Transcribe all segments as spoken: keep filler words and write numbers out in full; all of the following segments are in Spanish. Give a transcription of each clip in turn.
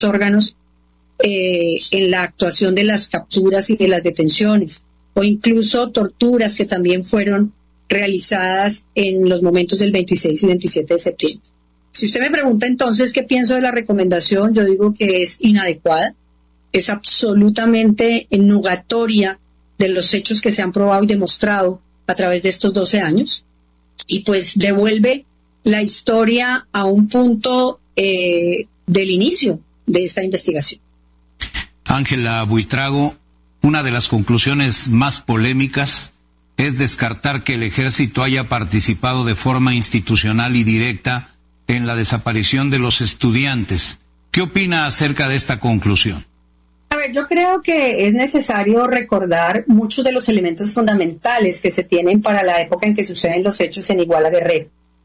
órganos eh, en la actuación de las capturas y de las detenciones, o incluso torturas que también fueron realizadas en los momentos del veintiséis y veintisiete de septiembre. Si usted me pregunta entonces qué pienso de la recomendación, yo digo que es inadecuada, es absolutamente nugatoria de los hechos que se han probado y demostrado a través de estos doce años, y pues devuelve la historia a un punto eh, del inicio de esta investigación. Ángela Buitrago, una de las conclusiones más polémicas es descartar que el ejército haya participado de forma institucional y directa en la desaparición de los estudiantes. ¿Qué opina acerca de esta conclusión? A ver, yo creo que es necesario recordar muchos de los elementos fundamentales que se tienen para la época en que suceden los hechos en Iguala Guerrero.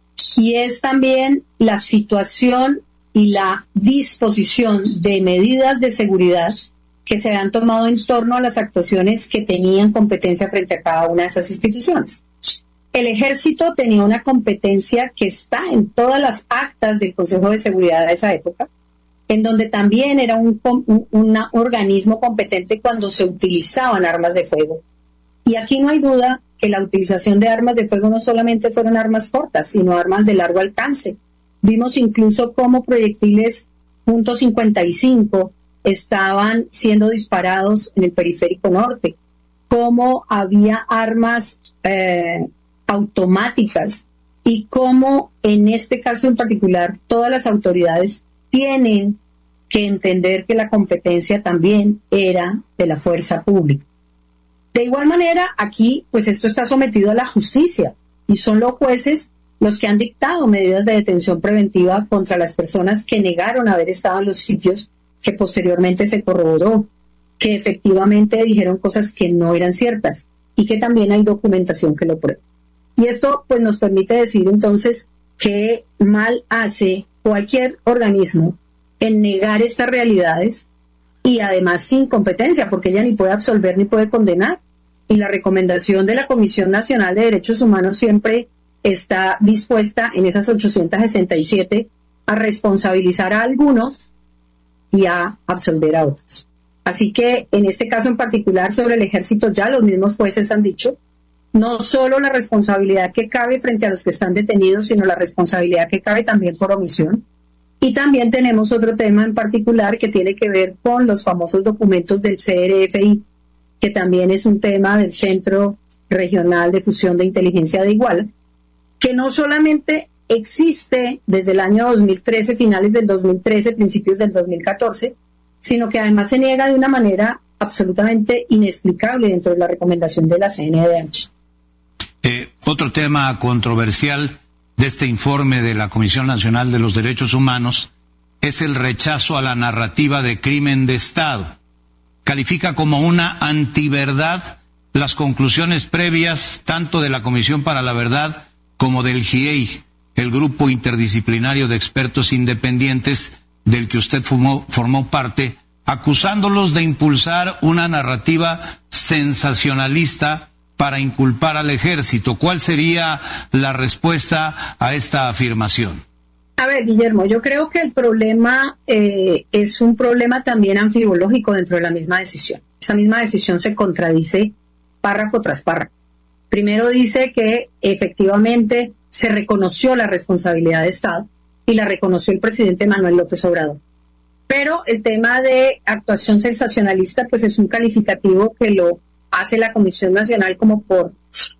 Y es también la situación y la disposición de medidas de seguridad que se han tomado en torno a las actuaciones que tenían competencia frente a cada una de esas instituciones. El ejército tenía una competencia que está en todas las actas del Consejo de Seguridad de esa época, en donde también era un, un, un organismo competente cuando se utilizaban armas de fuego. Y aquí no hay duda que la utilización de armas de fuego no solamente fueron armas cortas, sino armas de largo alcance. Vimos incluso cómo proyectiles punto cincuenta y cinco estaban siendo disparados en el periférico norte, cómo había armas eh, automáticas y cómo en este caso en particular todas las autoridades tienen que entender que la competencia también era de la fuerza pública. De igual manera, aquí pues esto está sometido a la justicia y son los jueces los que han dictado medidas de detención preventiva contra las personas que negaron haber estado en los sitios, que posteriormente se corroboró que efectivamente dijeron cosas que no eran ciertas y que también hay documentación que lo prueba. Y esto pues nos permite decir entonces que mal hace cualquier organismo en negar estas realidades y además sin competencia, porque ella ni puede absolver ni puede condenar. Y la recomendación de la Comisión Nacional de Derechos Humanos siempre está dispuesta en esas ochocientas sesenta y siete a responsabilizar a algunos y a absolver a otros. Así que en este caso en particular sobre el ejército ya los mismos jueces han dicho no solo la responsabilidad que cabe frente a los que están detenidos, sino la responsabilidad que cabe también por omisión. Y también tenemos otro tema en particular que tiene que ver con los famosos documentos del C R F I, que también es un tema del Centro Regional de Fusión de Inteligencia de Iguala, que no solamente existe desde el año dos mil trece, finales del dos mil trece, principios del dos mil catorce, sino que además se niega de una manera absolutamente inexplicable dentro de la recomendación de la C N D H. Eh, otro tema controversial de este informe de la Comisión Nacional de los Derechos Humanos es el rechazo a la narrativa de crimen de Estado. Califica como una antiverdad las conclusiones previas tanto de la Comisión para la Verdad como del G I E I, el grupo interdisciplinario de expertos independientes del que usted formó, formó parte, acusándolos de impulsar una narrativa sensacionalista para inculpar al ejército. ¿Cuál sería la respuesta a esta afirmación? A ver, Guillermo, yo creo que el problema eh, es un problema también anfibológico dentro de la misma decisión. Esa misma decisión se contradice párrafo tras párrafo. Primero dice que efectivamente se reconoció la responsabilidad de Estado y la reconoció el presidente Manuel López Obrador. Pero el tema de actuación sensacionalista pues es un calificativo que lo hace la Comisión Nacional como por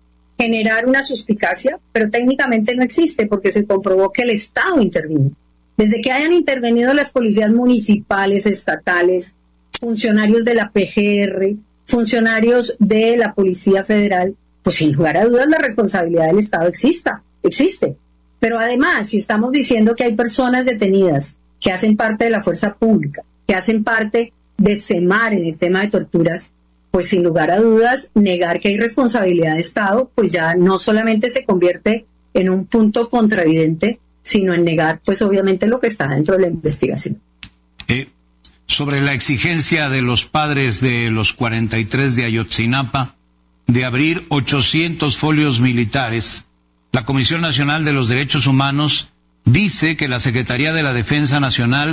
generar una suspicacia, pero técnicamente no existe porque se comprobó que el Estado intervino. Desde que hayan intervenido las policías municipales, estatales, funcionarios de la P G R, funcionarios de la Policía Federal, pues sin lugar a dudas la responsabilidad del Estado exista, existe. Pero además, si estamos diciendo que hay personas detenidas que hacen parte de la fuerza pública, que hacen parte de CEMAR en el tema de torturas, pues sin lugar a dudas, negar que hay responsabilidad de Estado, pues ya no solamente se convierte en un punto contravidente, sino en negar, pues obviamente, lo que está dentro de la investigación. Eh, sobre la exigencia de los padres de los cuarenta y tres de Ayotzinapa de abrir ochocientos folios militares, la Comisión Nacional de los Derechos Humanos dice que la Secretaría de la Defensa Nacional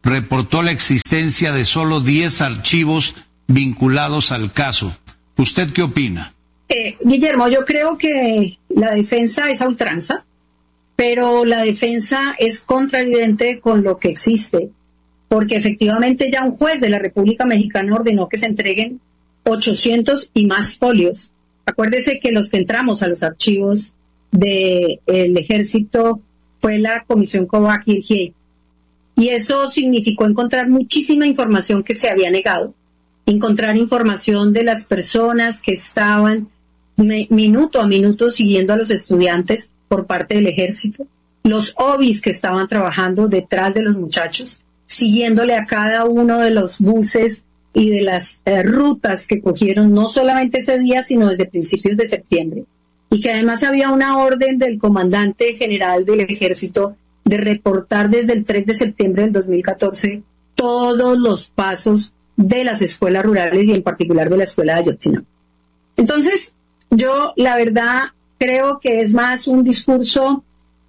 reportó la existencia de solo diez archivos vinculados al caso. ¿Usted qué opina? Eh, Guillermo, yo creo que la defensa es a ultranza, pero la defensa es contraevidente con lo que existe, porque efectivamente ya un juez de la República Mexicana ordenó que se entreguen ochocientos y más folios. Acuérdese que los que entramos a los archivos del ejército fue la Comisión Kovac y el G I E I. Y eso significó encontrar muchísima información que se había negado, encontrar información de las personas que estaban me, minuto a minuto siguiendo a los estudiantes por parte del ejército, los O B I S que estaban trabajando detrás de los muchachos, siguiéndole a cada uno de los buses y de las eh, rutas que cogieron, no solamente ese día, sino desde principios de septiembre, y que además había una orden del comandante general del ejército de reportar desde el tres de septiembre del dos mil catorce todos los pasos de las escuelas rurales y en particular de la escuela de Ayotzinapa. Entonces, yo la verdad creo que es más un discurso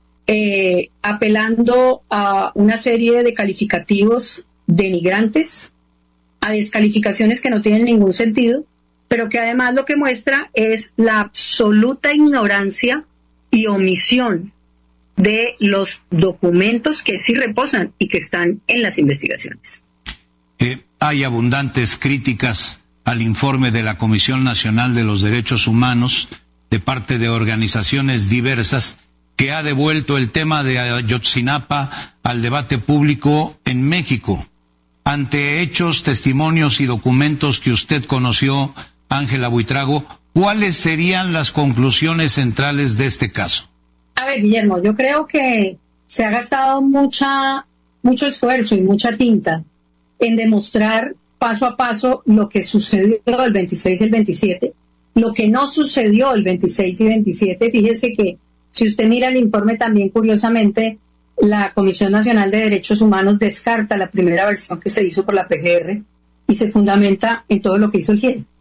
eh, apelando a una serie de calificativos denigrantes, a descalificaciones que no tienen ningún sentido, pero que además lo que muestra es la absoluta ignorancia y omisión de los documentos que sí reposan y que están en las investigaciones. Eh, hay abundantes críticas al informe de la Comisión Nacional de los Derechos Humanos de parte de organizaciones diversas, que ha devuelto el tema de Ayotzinapa al debate público en México. Ante hechos, testimonios y documentos que usted conoció, Ángela Buitrago, ¿cuáles serían las conclusiones centrales de este caso? A ver, Guillermo, yo creo que se ha gastado mucha, mucho esfuerzo y mucha tinta en demostrar paso a paso lo que sucedió el veintiséis y el veintisiete, lo que no sucedió el veintiséis y veintisiete. Fíjese que si usted mira el informe también, curiosamente, la Comisión Nacional de Derechos Humanos descarta la primera versión que se hizo por la P G R y se fundamenta en todo lo que hizo el G I E I.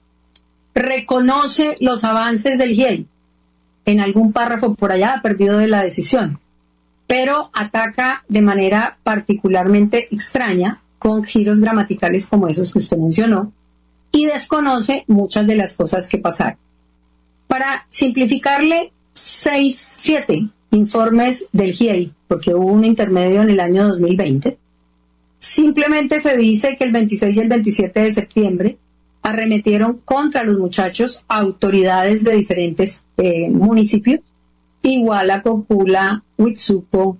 Reconoce los avances del G I E I. En algún párrafo por allá perdido de la decisión, pero ataca de manera particularmente extraña, con giros gramaticales como esos que usted mencionó, y desconoce muchas de las cosas que pasaron. Para simplificarle, seis, siete informes del G I E I, porque hubo un intermedio en el año dos mil veinte, simplemente se dice que el veintiséis y el veintisiete de septiembre arremetieron contra los muchachos autoridades de diferentes eh, municipios, Iguala, Cocula, Huitzuco,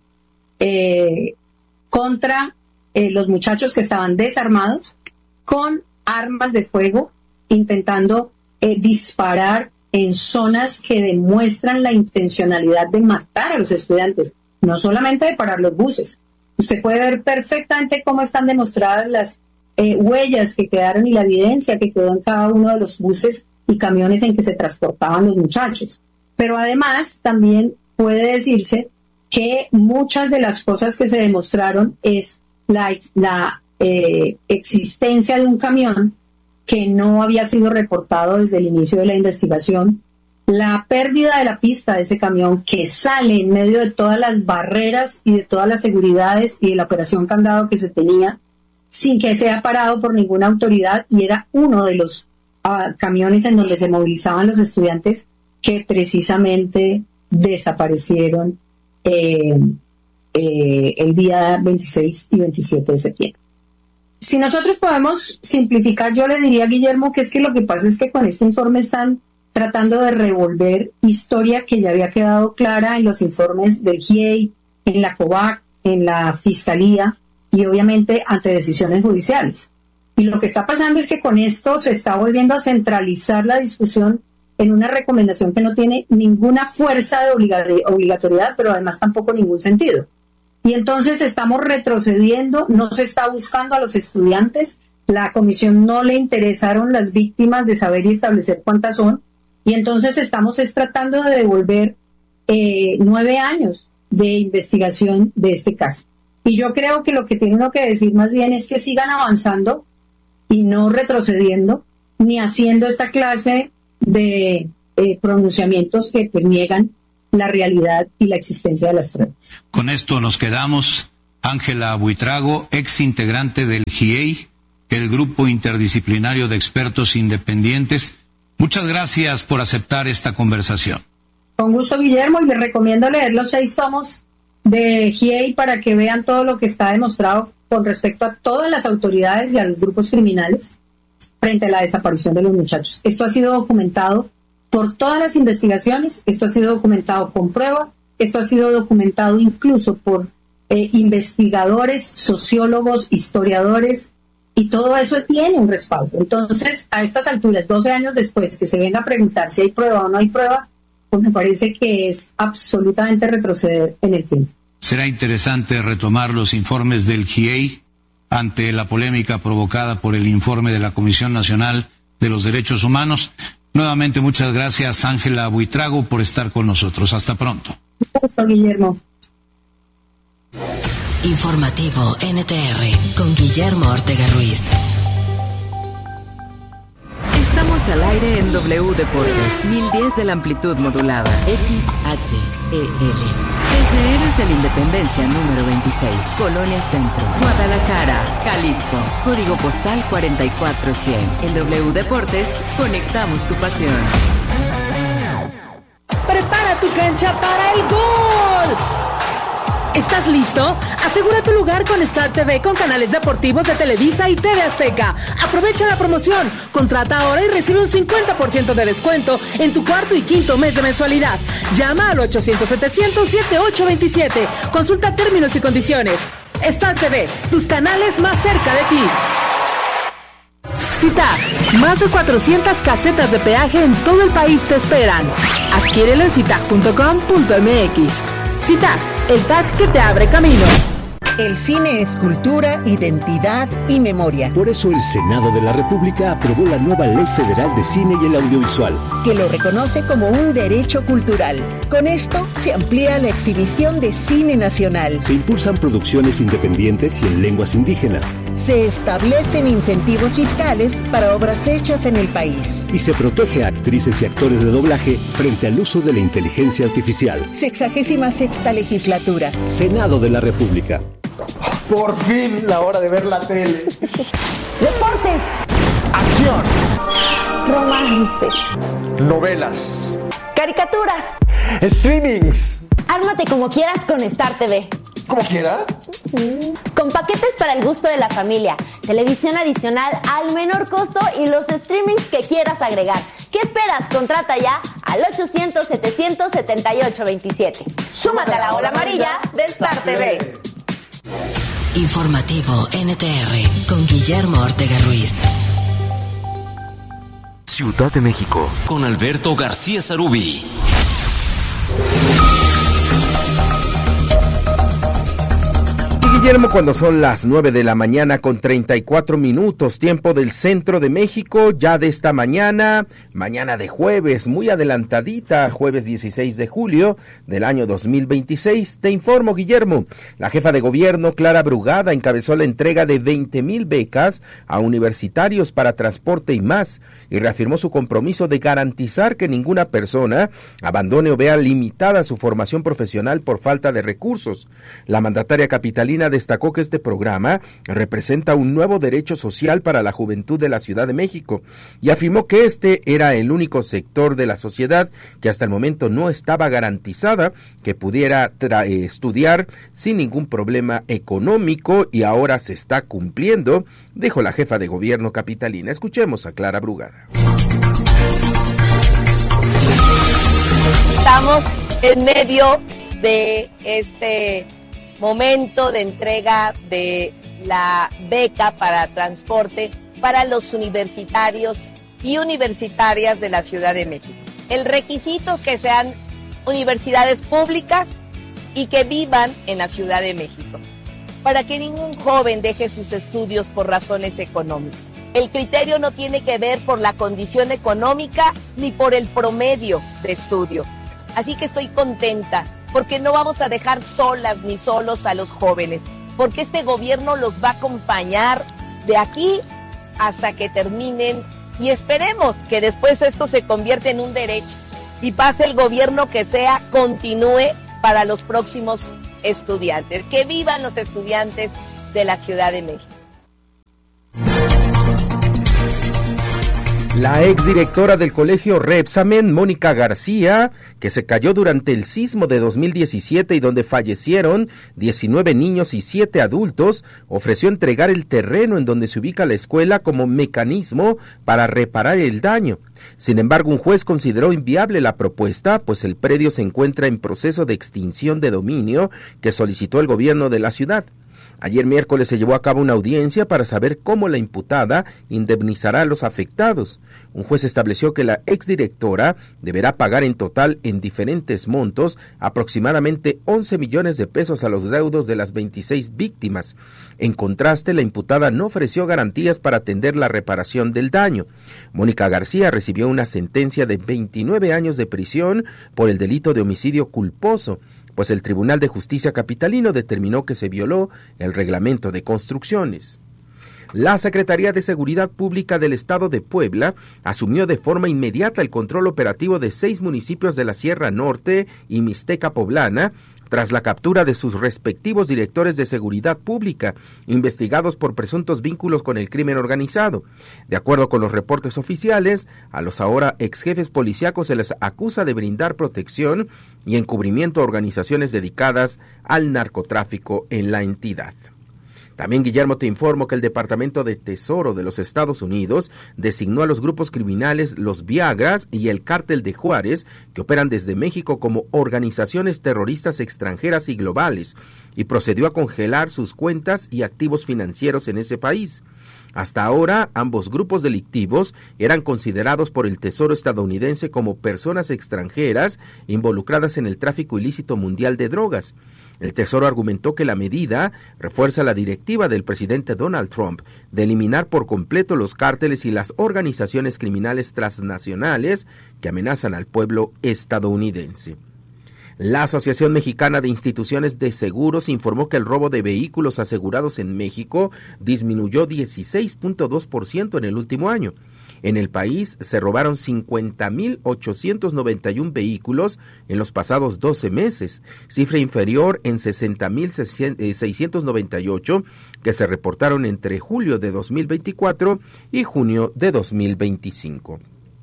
eh, contra eh, los muchachos que estaban desarmados con armas de fuego, intentando eh, disparar en zonas que demuestran la intencionalidad de matar a los estudiantes, no solamente de parar los buses. Usted puede ver perfectamente cómo están demostradas las Eh, huellas que quedaron y la evidencia que quedó en cada uno de los buses y camiones en que se transportaban los muchachos. Pero además también puede decirse que muchas de las cosas que se demostraron es la, la eh, existencia de un camión que no había sido reportado desde el inicio de la investigación, la pérdida de la pista de ese camión que sale en medio de todas las barreras y de todas las seguridades y de la operación candado que se tenía, sin que sea parado por ninguna autoridad, y era uno de los uh, camiones en donde se movilizaban los estudiantes que precisamente desaparecieron eh, eh, el día veintiséis y veintisiete de septiembre. Si nosotros podemos simplificar, yo le diría a Guillermo que es que lo que pasa es que con este informe están tratando de revolver historia que ya había quedado clara en los informes del G I E I, en la Kovac, en la Fiscalía, y obviamente ante decisiones judiciales. Y lo que está pasando es que con esto se está volviendo a centralizar la discusión en una recomendación que no tiene ninguna fuerza de obligatoriedad, pero además tampoco ningún sentido. Y entonces estamos retrocediendo, no se está buscando a los estudiantes, la comisión no le interesaron las víctimas de saber y establecer cuántas son, y entonces estamos es tratando de devolver eh, nueve años de investigación de este caso. Y yo creo que lo que tiene uno que decir más bien es que sigan avanzando y no retrocediendo, ni haciendo esta clase de eh, pronunciamientos que pues niegan la realidad y la existencia de las pruebas. Con esto nos quedamos. Ángela Buitrago, ex integrante del G I E I, el Grupo Interdisciplinario de Expertos Independientes. Muchas gracias por aceptar esta conversación. Con gusto, Guillermo, y les recomiendo leer los seis tomos de G I E I para que vean todo lo que está demostrado con respecto a todas las autoridades y a los grupos criminales frente a la desaparición de los muchachos. Esto ha sido documentado por todas las investigaciones, esto ha sido documentado con prueba, esto ha sido documentado incluso por eh, investigadores, sociólogos, historiadores, y todo eso tiene un respaldo. Entonces, a estas alturas, doce años después, que se venga a preguntar si hay prueba o no hay prueba, pues me parece que es absolutamente retroceder en el tiempo. Será interesante retomar los informes del G I E I ante la polémica provocada por el informe de la Comisión Nacional de los Derechos Humanos. Nuevamente, muchas gracias, Ángela Buitrago, por estar con nosotros. Hasta pronto. Gusto, Guillermo. Informativo N T R con Guillermo Ortega Ruiz. Estamos al aire en W Deportes, mil diez de la amplitud modulada, X H E L. Desde Héroes de la Independencia número veintiséis, Colonia Centro, Guadalajara, Jalisco, código postal cuarenta y cuatro cien. En W Deportes, conectamos tu pasión. Prepara tu cancha para el gol. ¿Estás listo? Asegura tu lugar con Star T V con canales deportivos de Televisa y T V Azteca. Aprovecha la promoción. Contrata ahora y recibe un cincuenta por ciento de descuento en tu cuarto y quinto mes de mensualidad. Llama al ochocientos setecientos setenta y ocho veintisiete. Consulta términos y condiciones. Star T V, tus canales más cerca de ti. Citac, más de cuatrocientas casetas de peaje en todo el país te esperan. Adquiérelo en citac punto com punto m x. Citac, el T A C que te abre camino. El cine es cultura, identidad y memoria. Por eso el Senado de la República aprobó la nueva Ley Federal de Cine y el Audiovisual, que lo reconoce como un derecho cultural. Con esto se amplía la exhibición de cine nacional. Se impulsan producciones independientes y en lenguas indígenas. Se establecen incentivos fiscales para obras hechas en el país. Y se protege a actrices y actores de doblaje frente al uso de la inteligencia artificial. Sexagésima sexta legislatura. Senado de la República. Por fin, la hora de ver la tele. Deportes. Acción. Romance. Novelas. Caricaturas. Streamings. Ármate como quieras con Star T V. ¿Cómo quiera? Con paquetes para el gusto de la familia, televisión adicional al menor costo y los streamings que quieras agregar. ¿Qué esperas? Contrata ya al ochocientos setecientos setenta y ocho veintisiete. Súmate a la ola amarilla de Star T V. Informativo N T R con Guillermo Ortega Ruiz. Ciudad de México con Alberto García Sarubí. Guillermo, cuando son las nueve de la mañana con treinta y cuatro minutos, tiempo del centro de México, ya de esta mañana, mañana de jueves, muy adelantadita, jueves dieciséis de julio del año dos mil veintiséis. Te informo, Guillermo, la jefa de gobierno, Clara Brugada, encabezó la entrega de veinte mil becas a universitarios para transporte y más, y reafirmó su compromiso de garantizar que ninguna persona abandone o vea limitada su formación profesional por falta de recursos. La mandataria capitalina destacó que este programa representa un nuevo derecho social para la juventud de la Ciudad de México y afirmó que este era el único sector de la sociedad que hasta el momento no estaba garantizada que pudiera tra- estudiar sin ningún problema económico y ahora se está cumpliendo, dijo la jefa de gobierno capitalina. Escuchemos a Clara Brugada. Estamos en medio de este momento de entrega de la beca para transporte para los universitarios y universitarias de la Ciudad de México. El requisito es que sean universidades públicas y que vivan en la Ciudad de México, para que ningún joven deje sus estudios por razones económicas. El criterio no tiene que ver por la condición económica ni por el promedio de estudio. Así que estoy contenta, porque no vamos a dejar solas ni solos a los jóvenes, porque este gobierno los va a acompañar de aquí hasta que terminen y esperemos que después esto se convierta en un derecho y pase el gobierno que sea, continúe para los próximos estudiantes. ¡Que vivan los estudiantes de la Ciudad de México! La exdirectora del colegio Repsamen, Mónica García, que se cayó durante el sismo de dos mil diecisiete y donde fallecieron diecinueve niños y siete adultos, ofreció entregar el terreno en donde se ubica la escuela como mecanismo para reparar el daño. Sin embargo, un juez consideró inviable la propuesta, pues el predio se encuentra en proceso de extinción de dominio que solicitó el gobierno de la ciudad. Ayer miércoles se llevó a cabo una audiencia para saber cómo la imputada indemnizará a los afectados. Un juez estableció que la exdirectora deberá pagar en total en diferentes montos aproximadamente once millones de pesos a los deudos de las veintiséis víctimas. En contraste, la imputada no ofreció garantías para atender la reparación del daño. Mónica García recibió una sentencia de veintinueve años de prisión por el delito de homicidio culposo, pues el Tribunal de Justicia capitalino determinó que se violó el reglamento de construcciones. La Secretaría de Seguridad Pública del Estado de Puebla asumió de forma inmediata el control operativo de seis municipios de la Sierra Norte y Mixteca Poblana, tras la captura de sus respectivos directores de seguridad pública, investigados por presuntos vínculos con el crimen organizado. De acuerdo con los reportes oficiales, a los ahora ex jefes policíacos se les acusa de brindar protección y encubrimiento a organizaciones dedicadas al narcotráfico en la entidad. También, Guillermo, te informo que el Departamento de Tesoro de los Estados Unidos designó a los grupos criminales Los Viagras y el Cártel de Juárez, que operan desde México como organizaciones terroristas extranjeras y globales, y procedió a congelar sus cuentas y activos financieros en ese país. Hasta ahora, ambos grupos delictivos eran considerados por el Tesoro estadounidense como personas extranjeras involucradas en el tráfico ilícito mundial de drogas. El Tesoro argumentó que la medida refuerza la directiva del presidente Donald Trump de eliminar por completo los cárteles y las organizaciones criminales transnacionales que amenazan al pueblo estadounidense. La Asociación Mexicana de Instituciones de Seguros informó que el robo de vehículos asegurados en México disminuyó dieciséis punto dos por ciento en el último año. En el país se robaron cincuenta mil ochocientos noventa y uno vehículos en los pasados doce meses, cifra inferior en sesenta mil seiscientos noventa y ocho que se reportaron entre julio de dos mil veinticuatro y junio de dos mil veinticinco.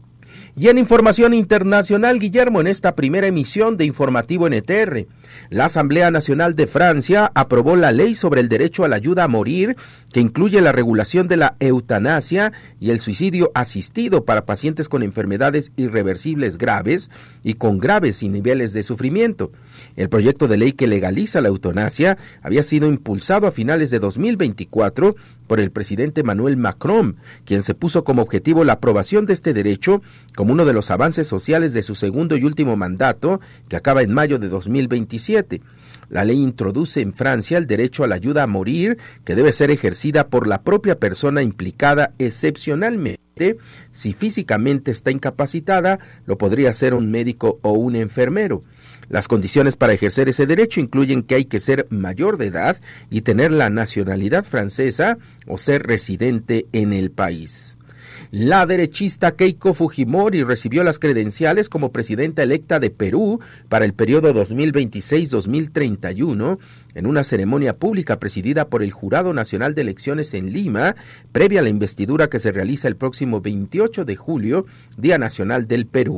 Y en información internacional, Guillermo, en esta primera emisión de Informativo N T R, la Asamblea Nacional de Francia aprobó la ley sobre el derecho a la ayuda a morir, que incluye la regulación de la eutanasia y el suicidio asistido para pacientes con enfermedades irreversibles graves y con graves niveles de sufrimiento. El proyecto de ley que legaliza la eutanasia había sido impulsado a finales de dos mil veinticuatro por el presidente Emmanuel Macron, quien se puso como objetivo la aprobación de este derecho como uno de los avances sociales de su segundo y último mandato, que acaba en mayo de dos mil veintisiete. La ley introduce en Francia el derecho a la ayuda a morir, que debe ser ejercida por la propia persona implicada excepcionalmente. Si físicamente está incapacitada, lo podría hacer un médico o un enfermero. Las condiciones para ejercer ese derecho incluyen que hay que ser mayor de edad y tener la nacionalidad francesa o ser residente en el país. La derechista Keiko Fujimori recibió las credenciales como presidenta electa de Perú para el periodo dos mil veintiséis a dos mil treinta y uno en una ceremonia pública presidida por el Jurado Nacional de Elecciones en Lima, previa a la investidura que se realiza el próximo veintiocho de julio, Día Nacional del Perú.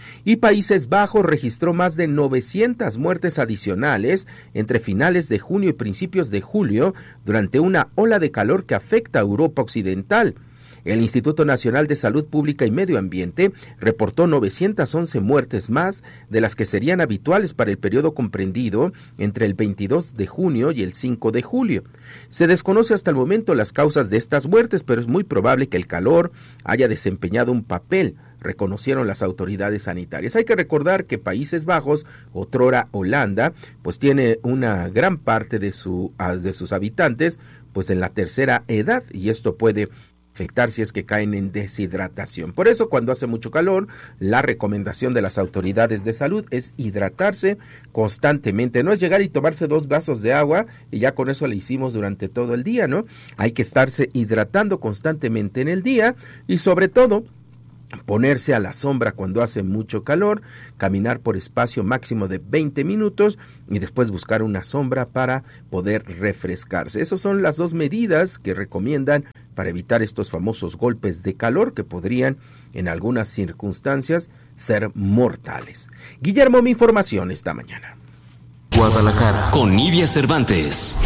Y Países Bajos registró más de novecientas muertes adicionales entre finales de junio y principios de julio durante una ola de calor que afecta a Europa Occidental. El Instituto Nacional de Salud Pública y Medio Ambiente reportó novecientas once muertes más de las que serían habituales para el periodo comprendido entre el veintidós de junio y el cinco de julio. Se desconoce hasta el momento las causas de estas muertes, pero es muy probable que el calor haya desempeñado un papel, reconocieron las autoridades sanitarias. Hay que recordar que Países Bajos, otrora Holanda, pues tiene una gran parte de, su, de sus habitantes pues en la tercera edad, y esto puede afectar si es que caen en deshidratación. Por eso, cuando hace mucho calor, la recomendación de las autoridades de salud es hidratarse constantemente. No es llegar y tomarse dos vasos de agua y ya con eso le hicimos durante todo el día, ¿no? Hay que estarse hidratando constantemente en el día y sobre todo ponerse a la sombra cuando hace mucho calor, caminar por espacio máximo de veinte minutos y después buscar una sombra para poder refrescarse. Esas son las dos medidas que recomiendan para evitar estos famosos golpes de calor que podrían en algunas circunstancias ser mortales. Guillermo, mi información esta mañana. Guadalajara con Nidia Cervantes.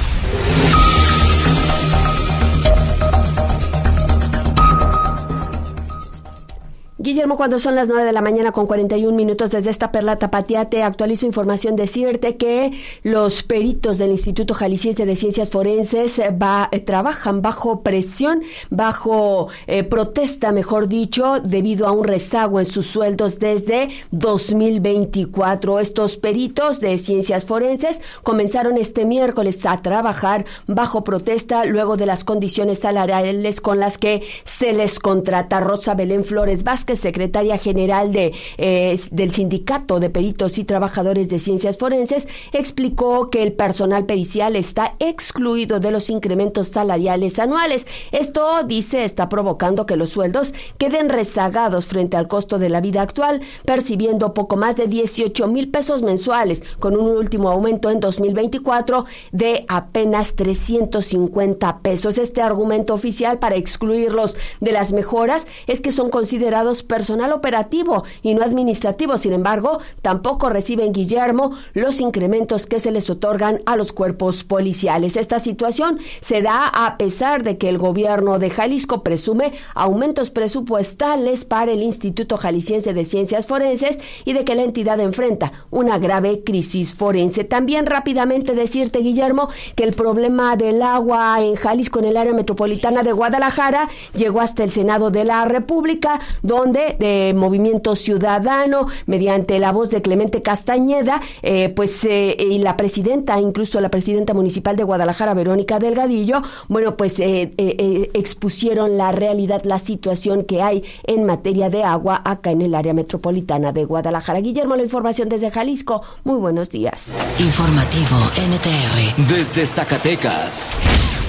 Guillermo, cuando son las nueve de la mañana con cuarenta y un minutos desde esta Perla Tapatía, te actualizo información. Decirte que los peritos del Instituto Jalisciense de Ciencias Forenses va, eh, trabajan bajo presión, bajo eh, protesta, mejor dicho, debido a un rezago en sus sueldos desde dos mil veinticuatro. Estos peritos de Ciencias Forenses comenzaron este miércoles a trabajar bajo protesta luego de las condiciones salariales con las que se les contrata. Rosa Belén Flores Vázquez, secretaria general de eh, del Sindicato de Peritos y Trabajadores de Ciencias Forenses, explicó que el personal pericial está excluido de los incrementos salariales anuales. Esto, dice, está provocando que los sueldos queden rezagados frente al costo de la vida actual, percibiendo poco más de dieciocho mil pesos mensuales, con un último aumento en dos mil veinticuatro de apenas trescientos cincuenta pesos. Este argumento oficial para excluirlos de las mejoras es que son considerados personal operativo y no administrativo. Sin embargo, tampoco reciben, Guillermo, los incrementos que se les otorgan a los cuerpos policiales. Esta situación se da a pesar de que el gobierno de Jalisco presume aumentos presupuestales para el Instituto Jalisciense de Ciencias Forenses y de que la entidad enfrenta una grave crisis forense. También rápidamente decirte, Guillermo, que el problema del agua en Jalisco, en el área metropolitana de Guadalajara, llegó hasta el Senado de la República, donde de Movimiento Ciudadano, mediante la voz de Clemente Castañeda, eh, pues eh, y la presidenta, incluso la presidenta municipal de Guadalajara, Verónica Delgadillo, bueno, pues eh, eh, eh, expusieron la realidad, la situación que hay en materia de agua acá en el área metropolitana de Guadalajara. Guillermo, la información desde Jalisco. Muy buenos días. Informativo N T R desde Zacatecas.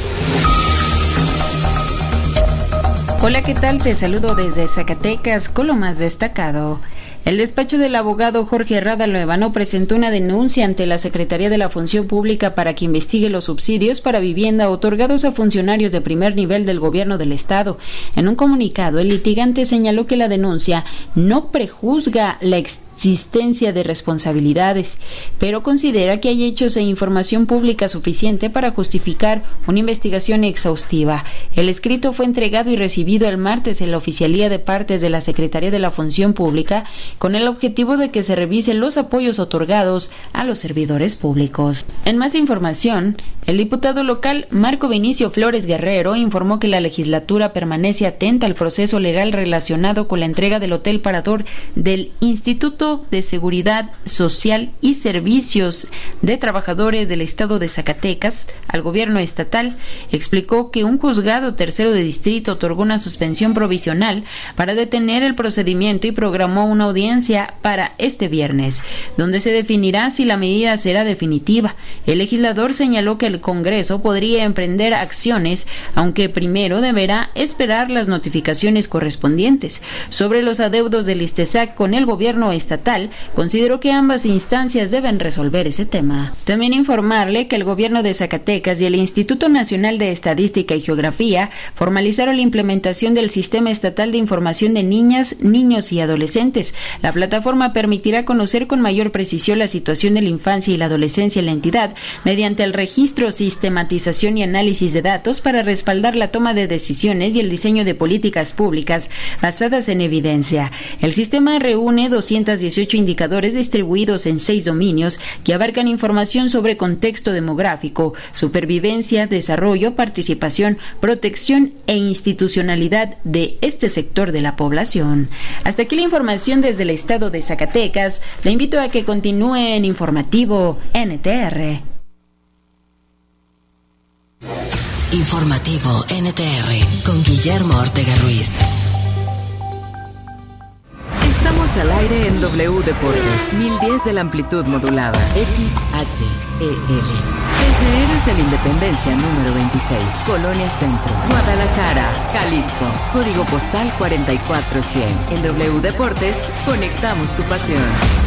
Hola, ¿qué tal? Te saludo desde Zacatecas con lo más destacado. El despacho del abogado Jorge Rábalo Evano presentó una denuncia ante la Secretaría de la Función Pública para que investigue los subsidios para vivienda otorgados a funcionarios de primer nivel del gobierno del Estado. En un comunicado, el litigante señaló que la denuncia no prejuzga la existencia de responsabilidades, pero considera que hay hechos e información pública suficiente para justificar una investigación exhaustiva. El escrito fue entregado y recibido el martes en la Oficialía de Partes de la Secretaría de la Función Pública con el objetivo de que se revisen los apoyos otorgados a los servidores públicos. En más información, el diputado local Marco Vinicio Flores Guerrero informó que la legislatura permanece atenta al proceso legal relacionado con la entrega del Hotel Parador del Instituto de Seguridad Social y Servicios de Trabajadores del Estado de Zacatecas al gobierno estatal. Explicó que un juzgado tercero de distrito otorgó una suspensión provisional para detener el procedimiento y programó una audiencia para este viernes, donde se definirá si la medida será definitiva. El legislador señaló que el Congreso podría emprender acciones, aunque primero deberá esperar las notificaciones correspondientes. Sobre los adeudos del ISTESAC con el gobierno estatal, consideró que ambas instancias deben resolver ese tema. También informarle que el gobierno de Zacatecas y el Instituto Nacional de Estadística y Geografía formalizaron la implementación del Sistema Estatal de Información de Niñas, Niños y Adolescentes. La plataforma permitirá conocer con mayor precisión la situación de la infancia y la adolescencia en la entidad mediante el registro, sistematización y análisis de datos para respaldar la toma de decisiones y el diseño de políticas públicas basadas en evidencia. El sistema reúne doscientos dieciocho indicadores distribuidos en seis dominios que abarcan información sobre contexto demográfico, supervivencia, desarrollo, participación, protección e institucionalidad de este sector de la población. Hasta aquí la información desde el estado de Zacatecas. Le invito a que continúe en Informativo N T R. Informativo N T R con Guillermo Ortega Ruiz. Estamos al aire en W Deportes, mil diez de la amplitud modulada, X H E L. Desde Héroes de la Independencia número veintiséis, Colonia Centro, Guadalajara, Jalisco. Código postal cuarenta y cuatro cien. En W Deportes, conectamos tu pasión.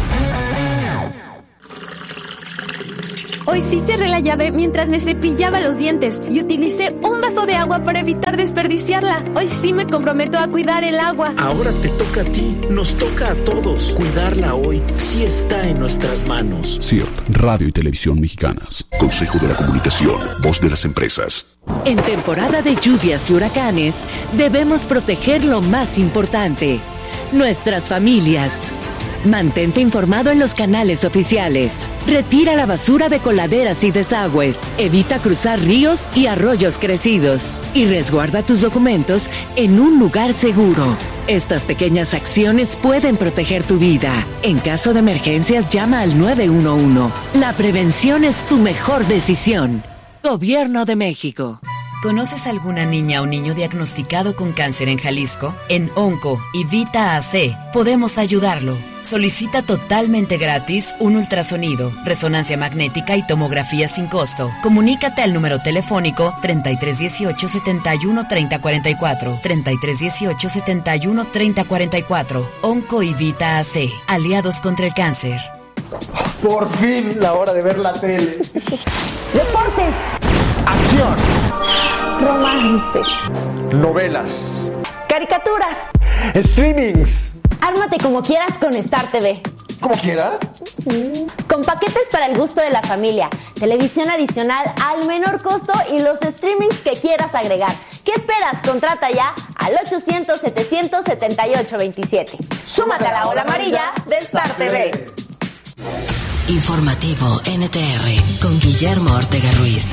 Hoy sí cerré la llave mientras me cepillaba los dientes y utilicé un vaso de agua para evitar desperdiciarla. Hoy sí me comprometo a cuidar el agua. Ahora te toca a ti, nos toca a todos. Cuidarla hoy sí está en nuestras manos. C I R T, Radio y Televisión Mexicanas. Consejo de la Comunicación, voz de las empresas. En temporada de lluvias y huracanes, debemos proteger lo más importante, nuestras familias. Mantente informado en los canales oficiales. Retira la basura de coladeras y desagües. Evita cruzar ríos y arroyos crecidos. Y resguarda tus documentos en un lugar seguro. Estas pequeñas acciones pueden proteger tu vida. En caso de emergencias, llama al nueve uno uno. La prevención es tu mejor decisión. Gobierno de México. ¿Conoces alguna niña o niño diagnosticado con cáncer en Jalisco? En Onco y Vita A C podemos ayudarlo. Solicita totalmente gratis un ultrasonido, resonancia magnética y tomografía sin costo. Comunícate al número telefónico treinta y tres dieciocho setenta y uno treinta cuarenta y cuatro, treinta y tres dieciocho setenta y uno treinta cuarenta y cuatro. Onco y Vita A C, aliados contra el cáncer. Por fin la hora de ver la tele. Deportes. Acción. Romance. Novelas. Caricaturas. Streamings. Ármate como quieras con Star T V. ¿Cómo quiera? Con paquetes para el gusto de la familia, televisión adicional al menor costo y los streamings que quieras agregar. ¿Qué esperas? Contrata ya al ochocientos setecientos setenta y ocho veintisiete. Súmate a la ola amarilla de Star T V. Informativo N T R con Guillermo Ortega Ruiz.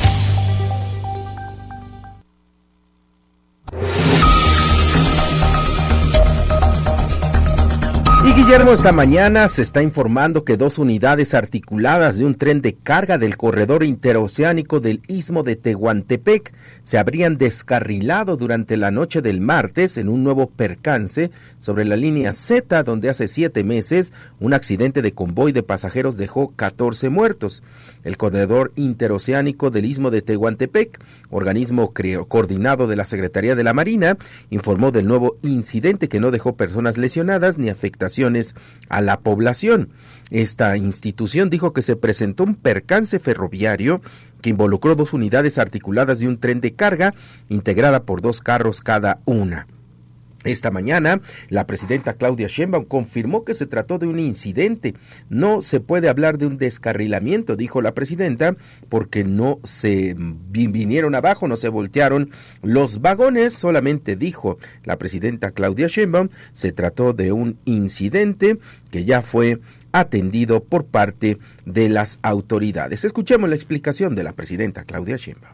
Y Guillermo, esta mañana se está informando que dos unidades articuladas de un tren de carga del corredor interoceánico del Istmo de Tehuantepec se habrían descarrilado durante la noche del martes en un nuevo percance sobre la línea Z, donde hace siete meses un accidente de convoy de pasajeros dejó catorce muertos. El corredor interoceánico del Istmo de Tehuantepec, organismo coordinado de la Secretaría de la Marina, informó del nuevo incidente que no dejó personas lesionadas ni afectaciones a la población. Esta institución dijo que se presentó un percance ferroviario que involucró dos unidades articuladas de un tren de carga integrada por dos carros cada una. Esta mañana, la presidenta Claudia Sheinbaum confirmó que se trató de un incidente. No se puede hablar de un descarrilamiento, dijo la presidenta, porque no se vinieron abajo, no se voltearon los vagones, solamente dijo la presidenta Claudia Sheinbaum, se trató de un incidente que ya fue atendido por parte de las autoridades. Escuchemos la explicación de la presidenta Claudia Sheinbaum.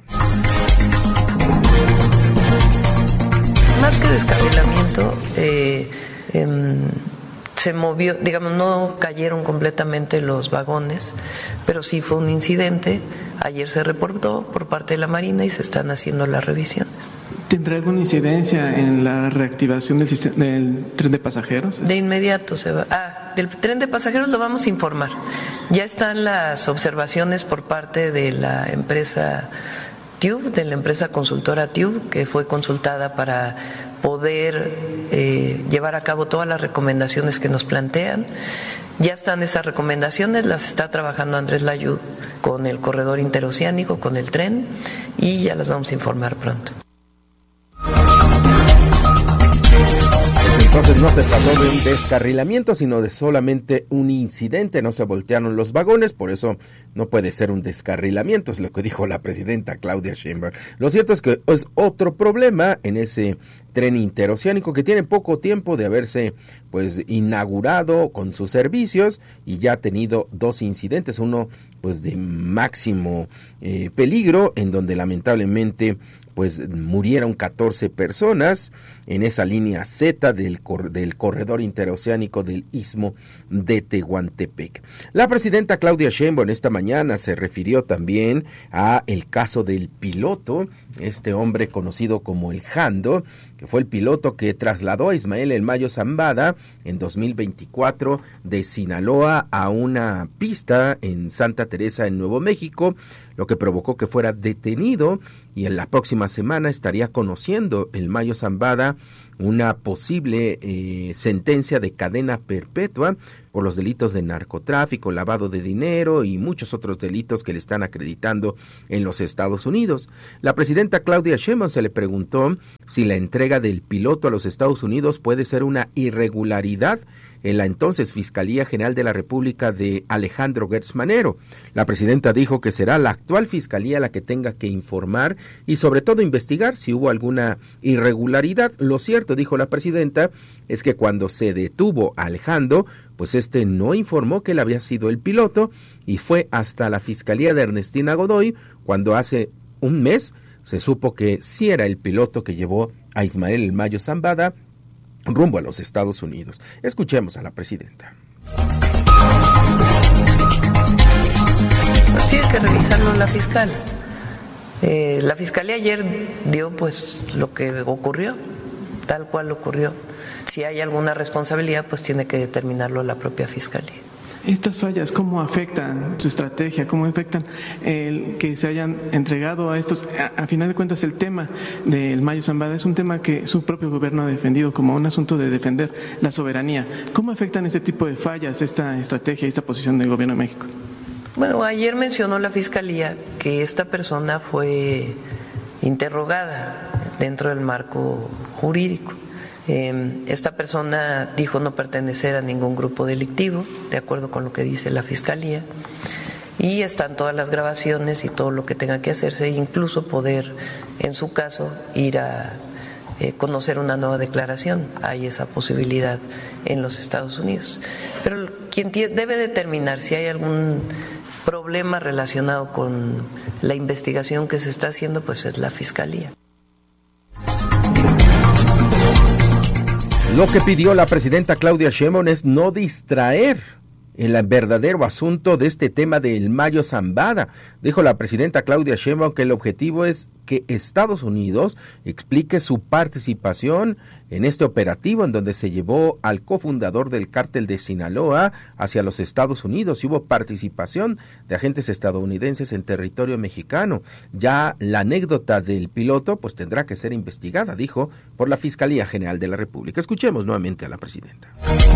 Más que descarrilamiento, eh, eh, se movió, digamos, no cayeron completamente los vagones, pero sí fue un incidente. Ayer se reportó por parte de la Marina y se están haciendo las revisiones. ¿Tendrá alguna incidencia en la reactivación del, sistema, del tren de pasajeros? De inmediato se va. Ah, del tren de pasajeros lo vamos a informar. Ya están las observaciones por parte de la empresa TÜV, de la empresa consultora TÜV, que fue consultada para poder eh, llevar a cabo todas las recomendaciones que nos plantean. Ya están esas recomendaciones, las está trabajando Andrés Layud con el corredor interoceánico, con el tren, y ya las vamos a informar pronto. Entonces no se trató de un descarrilamiento, sino de solamente un incidente, no se voltearon los vagones, por eso no puede ser un descarrilamiento, es lo que dijo la presidenta Claudia Sheinbaum. Lo cierto es que es otro problema en ese tren interoceánico que tiene poco tiempo de haberse pues inaugurado con sus servicios y ya ha tenido dos incidentes, uno pues de máximo eh, peligro, en donde lamentablemente pues murieron catorce personas en esa línea Z del, cor- del corredor interoceánico del Istmo de Tehuantepec. La presidenta Claudia Sheinbaum esta mañana se refirió también a el caso del piloto, este hombre conocido como el Jando, que fue el piloto que trasladó a Ismael El Mayo Zambada en dos mil veinticuatro de Sinaloa a una pista en Santa Teresa, en Nuevo México. lo que provocó que fuera detenido, y en la próxima semana estaría conociendo el Mayo Zambada una posible eh, sentencia de cadena perpetua por los delitos de narcotráfico, lavado de dinero y muchos otros delitos que le están acreditando en los Estados Unidos. La presidenta Claudia Sheinbaum se le preguntó si la entrega del piloto a los Estados Unidos puede ser una irregularidad en la entonces Fiscalía General de la República de Alejandro Gertz Manero. La presidenta dijo que será la actual Fiscalía la que tenga que informar y sobre todo investigar si hubo alguna irregularidad. Lo cierto, dijo la presidenta, es que cuando se detuvo a Alejandro, pues este no informó que él había sido el piloto, y fue hasta la Fiscalía de Ernestina Godoy cuando hace un mes se supo que sí era el piloto que llevó a Ismael El Mayo Zambada rumbo a los Estados Unidos. Escuchemos a la presidenta. Pues tiene que revisarlo la fiscal. Eh, la fiscalía ayer dio pues lo que ocurrió, tal cual ocurrió. Si hay alguna responsabilidad, pues tiene que determinarlo la propia fiscalía. ¿Estas fallas cómo afectan su estrategia? ¿Cómo afectan el que se hayan entregado a estos? A, a final de cuentas, el tema del Mayo Zambada es un tema que su propio gobierno ha defendido como un asunto de defender la soberanía. ¿Cómo afectan este tipo de fallas, esta estrategia, esta posición del gobierno de México? Bueno, ayer mencionó la fiscalía que esta persona fue interrogada dentro del marco jurídico. Eh, esta persona dijo no pertenecer a ningún grupo delictivo, de acuerdo con lo que dice la fiscalía, y están todas las grabaciones y todo lo que tenga que hacerse, incluso poder, en su caso, ir a eh, conocer una nueva declaración. Hay esa posibilidad en los Estados Unidos. Pero quien debe determinar si hay algún problema relacionado con la investigación que se está haciendo, pues es la fiscalía. Lo que pidió la presidenta Claudia Sheinbaum es no distraer el verdadero asunto de este tema del Mayo Zambada. Dijo la presidenta Claudia Sheinbaum que el objetivo es que Estados Unidos explique su participación en este operativo en donde se llevó al cofundador del cártel de Sinaloa hacia los Estados Unidos y hubo participación de agentes estadounidenses en territorio mexicano. Ya la anécdota del piloto pues tendrá que ser investigada, dijo, por la Fiscalía General de la República. Escuchemos nuevamente a la presidenta.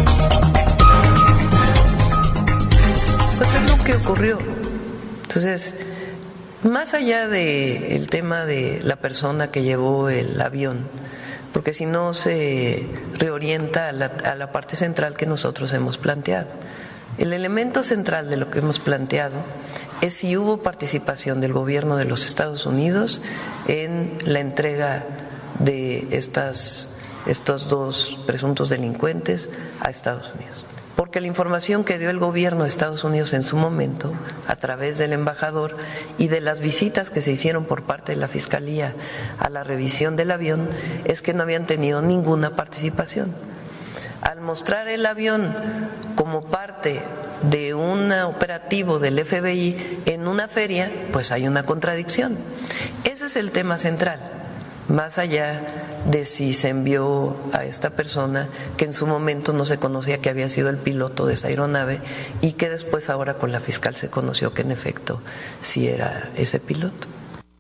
Pues es lo que ocurrió. Entonces, más allá del tema de la persona que llevó el avión, porque si no se reorienta a la, a la parte central que nosotros hemos planteado. El elemento central de lo que hemos planteado es si hubo participación del gobierno de los Estados Unidos en la entrega de estas, estos dos presuntos delincuentes a Estados Unidos. Porque la información que dio el gobierno de Estados Unidos en su momento, a través del embajador y de las visitas que se hicieron por parte de la Fiscalía a la revisión del avión, es que no habían tenido ninguna participación. Al mostrar el avión como parte de un operativo del F B I en una feria, pues hay una contradicción. Ese es el tema central, más allá de si se envió a esta persona que en su momento no se conocía que había sido el piloto de esa aeronave y que después ahora con la fiscal se conoció que en efecto sí era ese piloto.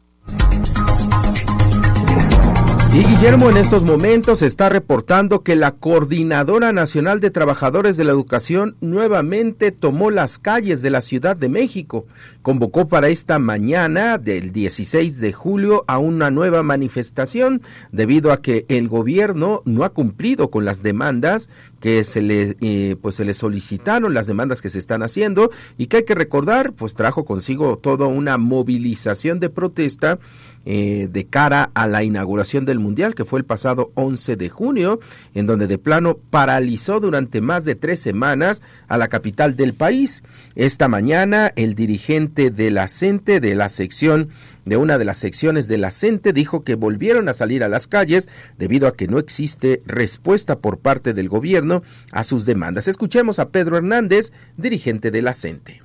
Y Guillermo, en estos momentos se está reportando que la Coordinadora Nacional de Trabajadores de la Educación nuevamente tomó las calles de la Ciudad de México. Convocó para esta mañana del dieciséis de julio a una nueva manifestación debido a que el gobierno no ha cumplido con las demandas que se le eh, pues se le solicitaron, las demandas que se están haciendo, y que hay que recordar pues trajo consigo toda una movilización de protesta eh, de cara a la inauguración del Mundial, que fue el pasado once de junio, en donde de plano paralizó durante más de tres semanas a la capital del país. Esta mañana el dirigente de la CENTE, de la sección de una de las secciones de la CENTE, dijo que volvieron a salir a las calles debido a que no existe respuesta por parte del gobierno a sus demandas. Escuchemos a Pedro Hernández, dirigente de la CENTE.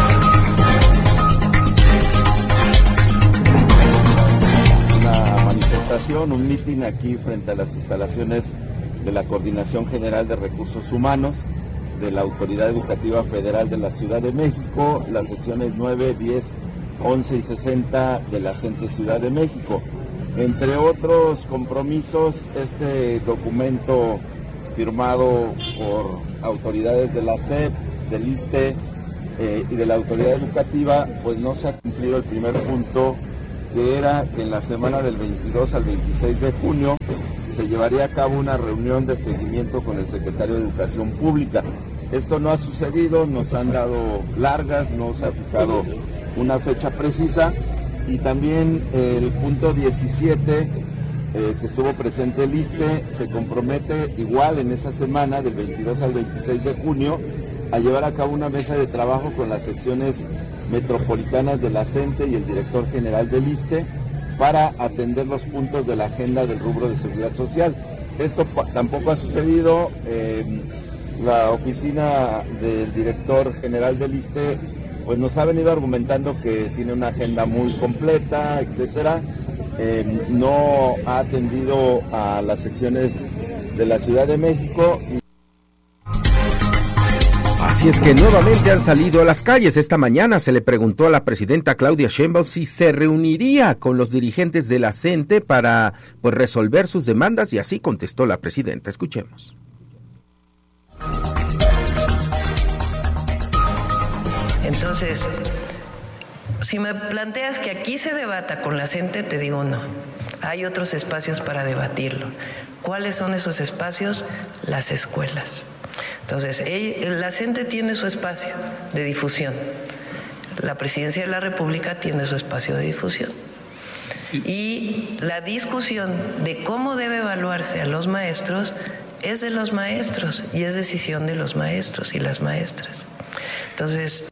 Una manifestación, un mitin aquí frente a las instalaciones de la Coordinación General de Recursos Humanos de la Autoridad Educativa Federal de la Ciudad de México, las secciones nueve, diez once y sesenta de la CENTE Ciudad de México. Entre otros compromisos, este documento firmado por autoridades de la S E P, del ISSSTE eh, y de la autoridad educativa, pues no se ha cumplido el primer punto, que era que en la semana del veintidós al veintiséis de junio se llevaría a cabo una reunión de seguimiento con el secretario de Educación Pública. Esto no ha sucedido, nos han dado largas, no se ha fijado una fecha precisa. Y también eh, el punto diecisiete, eh, que estuvo presente el ISSSTE, se compromete igual en esa semana, del veintidós al veintiséis de junio, a llevar a cabo una mesa de trabajo con las secciones metropolitanas de la CENTE y el director general del ISSSTE para atender los puntos de la agenda del rubro de seguridad social. Esto tampoco ha sucedido. Eh, la oficina del director general del ISSSTE pues nos ha venido argumentando que tiene una agenda muy completa, etcétera. Eh, no ha atendido a las secciones de la Ciudad de México. Así es que nuevamente han salido a las calles. Esta mañana se le preguntó a la presidenta Claudia Sheinbaum si se reuniría con los dirigentes de la CENTE para pues, resolver sus demandas, y así contestó la presidenta. Escuchemos. Entonces, si me planteas que aquí se debata con la CENTE, te digo no. Hay otros espacios para debatirlo. ¿Cuáles son esos espacios? Las escuelas. Entonces, la CENTE tiene su espacio de difusión. La Presidencia de la República tiene su espacio de difusión. Y la discusión de cómo debe evaluarse a los maestros es de los maestros y es decisión de los maestros y las maestras. Entonces...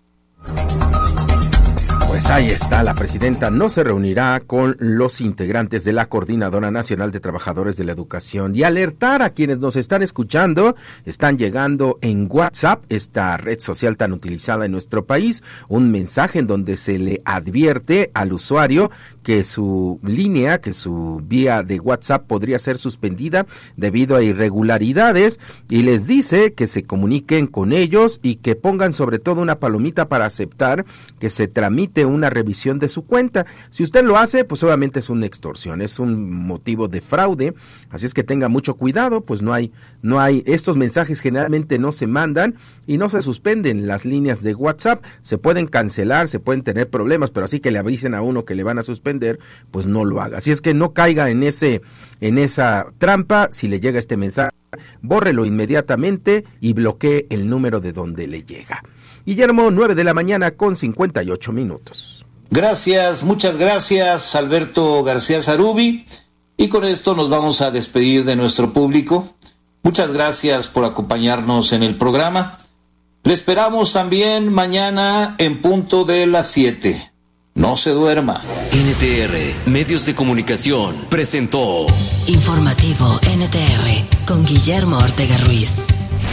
Pues ahí está, la presidenta no se reunirá con los integrantes de la Coordinadora Nacional de Trabajadores de la Educación. Y alertar a quienes nos están escuchando, están llegando en WhatsApp, esta red social tan utilizada en nuestro país, un mensaje en donde se le advierte al usuario que su línea, que su vía de WhatsApp podría ser suspendida debido a irregularidades, y les dice que se comuniquen con ellos y que pongan sobre todo una palomita para aceptar que se tramite una revisión de su cuenta. Si usted lo hace, pues obviamente es una extorsión, es un motivo de fraude, así es que tenga mucho cuidado, pues no hay, no hay, estos mensajes generalmente no se mandan y no se suspenden las líneas de WhatsApp, se pueden cancelar, se pueden tener problemas, pero así que le avisen a uno que le van a suspender, pues no lo haga. Así es que no caiga en ese, en esa trampa. Si le llega este mensaje, bórrelo inmediatamente y bloquee el número de donde le llega. Guillermo, nueve de la mañana con cincuenta y ocho minutos. Gracias, muchas gracias, Alberto García Zarubi. Y con esto nos vamos a despedir de nuestro público. Muchas gracias por acompañarnos en el programa. Le esperamos también mañana en punto de las siete. No se duerma. N T R, Medios de Comunicación, presentó Informativo N T R con Guillermo Ortega Ruiz.